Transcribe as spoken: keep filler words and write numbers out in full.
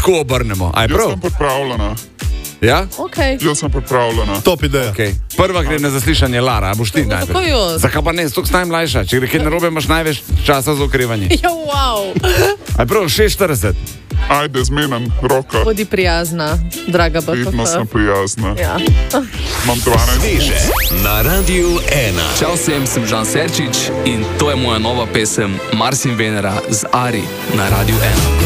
tako obrnemo. Aj Jaz prav? sem pripravljena. Ja? Okay. Jaz sem pripravljena. Top ideja. Okay. Prva gre na zaslišanje Lara, a boš ti najprej. Zakaj jaz? Zakaj pa ne, stok si najmlajša. Če gre kaj narobe, imaš največ časa za okrevanje. Ja, wow. Aj prav, šest štirideset. Ajde, zmenem roka. Bodi prijazna, draga B F F. Vedno sem prijazna. Ja. Imam dvanajst. Sveže na Radiu ena. Čau vsem, sem Žan Serčič in to je moja nova pesem Mars in Venera z Ari na Radiu ena.